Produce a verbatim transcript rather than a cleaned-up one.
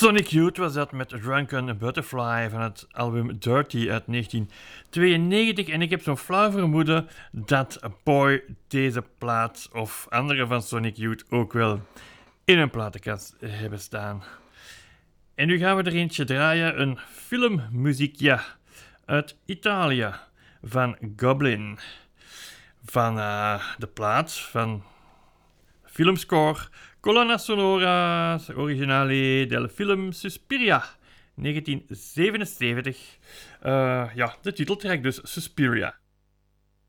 Sonic Youth was dat met Drunken Butterfly van het album Dirty uit negentien tweeënnegentig. En ik heb zo'n flauw vermoeden dat Boy deze plaat of andere van Sonic Youth ook wel in een platenkast hebben staan. En nu gaan we er eentje draaien, een filmmuziekje uit Italië van Goblin. Van uh, de plaat van filmscore Colonna sonora originale del film Suspiria, negentien zevenenzeventig. Uh, ja, de titeltrack dus, Suspiria.